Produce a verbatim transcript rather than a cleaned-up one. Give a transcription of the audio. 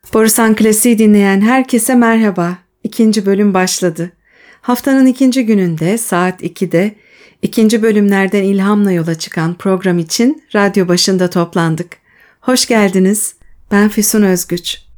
Borusan Klasiği dinleyen herkese merhaba. İkinci bölüm başladı. Haftanın ikinci gününde saat ikide ikinci bölümlerden ilhamla yola çıkan program için radyo başında toplandık. Hoş geldiniz. Ben Füsun Özgüç.